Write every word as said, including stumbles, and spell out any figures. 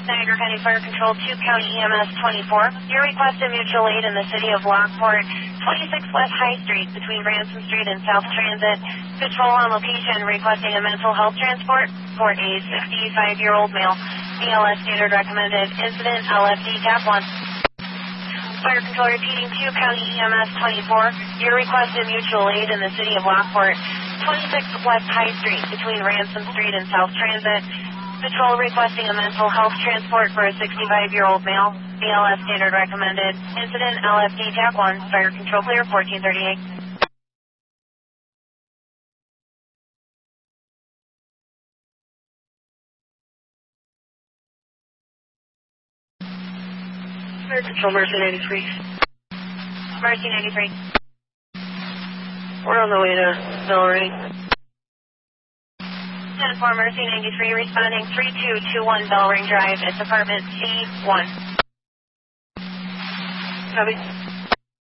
Niagara County Fire Control, two County E M S twenty-four. Your request of mutual aid in the city of Lockport, twenty-six West High Street between Ransom Street and South Transit. Patrol on location requesting a mental health transport for a sixty-five-year-old male. B L S standard recommended. Incident L F D Tap one. Fire Control repeating, two County E M S twenty-four. Your request of mutual aid in the city of Lockport, twenty-six West High Street between Ransom Street and South Transit. Patrol requesting a mental health transport for a sixty-five-year-old male. B L S standard recommended. Incident L F D Tap one. Fire Control clear, fourteen thirty-eight. Fire Control, Mercy ninety-three. Mercy ninety-three. We're on the way to Melanie. ten four Mercy ninety-three, responding three two two one Bellring Drive. It's apartment C one. Copy.